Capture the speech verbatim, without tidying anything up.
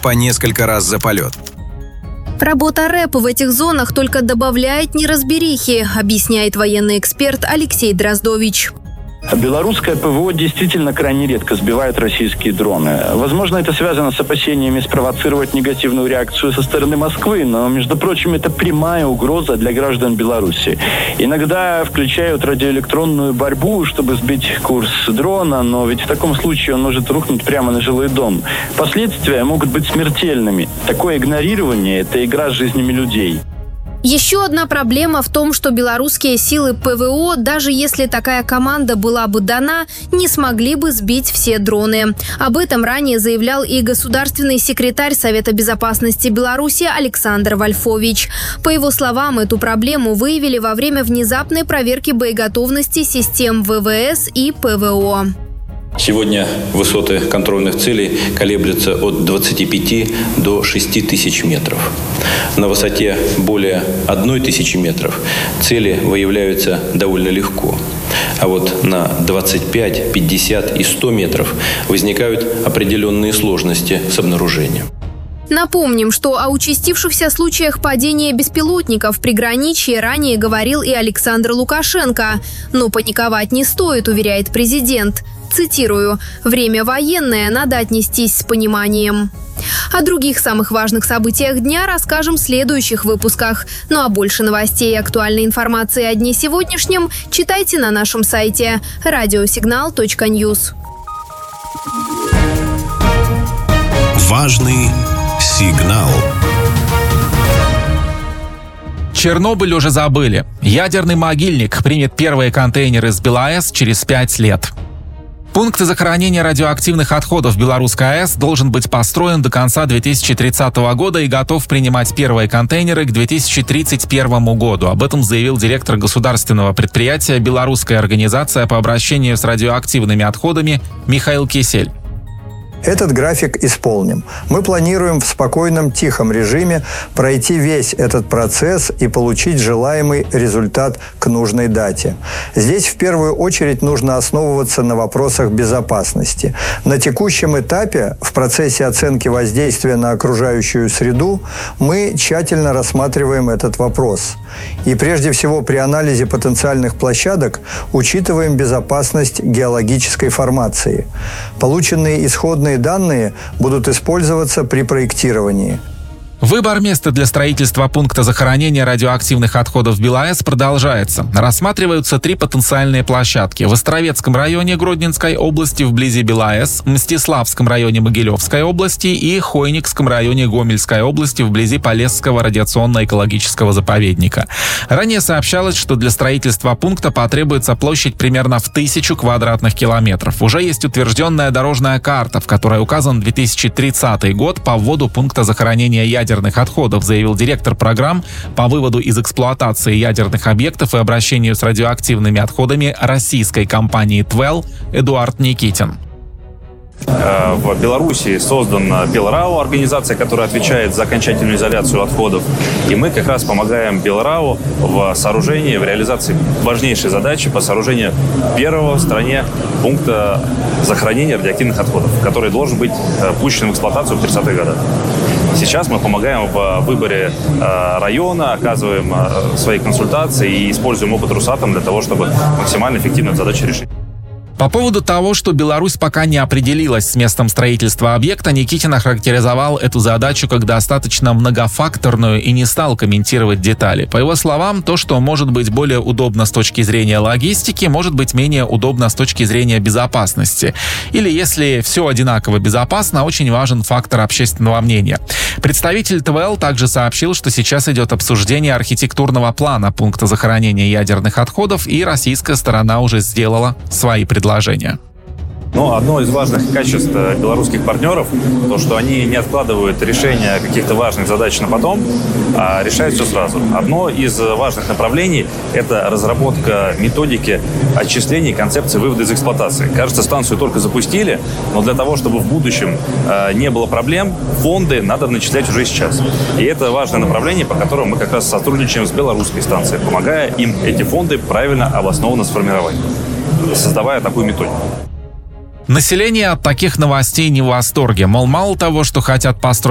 по несколько раз за полет. Работа РЭП в этих зонах только добавляет неразберихи, объясняет военный эксперт Алексей Дроздович. Белорусское ПВО действительно крайне редко сбивает российские дроны. Возможно, это связано с опасениями спровоцировать негативную реакцию со стороны Москвы, но, между прочим, это прямая угроза для граждан Беларуси. Иногда включают радиоэлектронную борьбу, чтобы сбить курс дрона, но ведь в таком случае он может рухнуть прямо на жилой дом. Последствия могут быть смертельными. Такое игнорирование – это игра с жизнями людей. Еще одна проблема в том, что белорусские силы ПВО, даже если такая команда была бы дана, не смогли бы сбить все дроны. Об этом ранее заявлял и государственный секретарь Совета безопасности Беларуси Александр Вольфович. По его словам, эту проблему выявили во время внезапной проверки боеготовности систем ВВС и ПВО. Сегодня высоты контрольных целей колеблются от двадцати пяти до шести тысяч метров. На высоте более одной тысячи метров цели выявляются довольно легко. А вот на двадцать пять, пятьдесят и сто метров возникают определенные сложности с обнаружением. Напомним, что о участившихся случаях падения беспилотников в приграничье ранее говорил и Александр Лукашенко. Но паниковать не стоит, уверяет президент. Цитирую: «Время военное, надо отнестись с пониманием». О других самых важных событиях дня расскажем в следующих выпусках. Ну а больше новостей и актуальной информации о дне сегодняшнем читайте на нашем сайте радиосигнал точка ньюс. Важный сигнал. Чернобыль уже забыли. Ядерный могильник примет первые контейнеры с БелАЭС через пять лет. Пункт захоронения радиоактивных отходов Белорусской АЭС должен быть построен до конца две тысячи тридцатого года и готов принимать первые контейнеры к две тысячи тридцать первому году. Об этом заявил директор государственного предприятия «Белорусская организация по обращению с радиоактивными отходами» Михаил Кисель. Этот график исполним. Мы планируем в спокойном, тихом режиме пройти весь этот процесс и получить желаемый результат к нужной дате. Здесь в первую очередь нужно основываться на вопросах безопасности. На текущем этапе, в процессе оценки воздействия на окружающую среду, мы тщательно рассматриваем этот вопрос. И прежде всего при анализе потенциальных площадок учитываем безопасность геологической формации. Полученные исходные данные будут использоваться при проектировании. Выбор места для строительства пункта захоронения радиоактивных отходов БелАЭС продолжается. Рассматриваются три потенциальные площадки: в Островецком районе Гродненской области вблизи БелАЭС, Мстиславском районе Могилевской области и Хойникском районе Гомельской области вблизи Полесского радиационно-экологического заповедника. Ранее сообщалось, что для строительства пункта потребуется площадь примерно в тысячу квадратных километров. Уже есть утвержденная дорожная карта, в которой указан две тысячи тридцатый год по вводу пункта захоронения ядерных отходов, заявил директор программ по выводу из эксплуатации ядерных объектов и обращению с радиоактивными отходами российской компании ТВЭЛ Эдуард Никитин. В Беларуси создана Белрау, организация, которая отвечает за окончательную изоляцию отходов. И мы как раз помогаем Белрау в сооружении, в реализации важнейшей задачи по сооружению первого в стране пункта захоронения радиоактивных отходов, который должен быть пущен в эксплуатацию в тридцатых годах. Сейчас мы помогаем в выборе района, оказываем свои консультации и используем опыт Росатом для того, чтобы максимально эффективно эту задачу решить. По поводу того, что Беларусь пока не определилась с местом строительства объекта, Никитин охарактеризовал эту задачу как достаточно многофакторную и не стал комментировать детали. По его словам, то, что может быть более удобно с точки зрения логистики, может быть менее удобно с точки зрения безопасности. Или если все одинаково безопасно, очень важен фактор общественного мнения. Представитель ТВЭЛ также сообщил, что сейчас идет обсуждение архитектурного плана пункта захоронения ядерных отходов, и российская сторона уже сделала свои предложения. Но одно из важных качеств белорусских партнеров – то, что они не откладывают решение каких-то важных задач на потом, а решают все сразу. Одно из важных направлений – это разработка методики отчислений концепции вывода из эксплуатации. Кажется, станцию только запустили, но для того, чтобы в будущем не было проблем, фонды надо начислять уже сейчас. И это важное направление, по которому мы как раз сотрудничаем с белорусской станцией, помогая им эти фонды правильно обоснованно сформировать, создавая такую методику. Население от таких новостей не в восторге. Мол, мало того, что хотят построить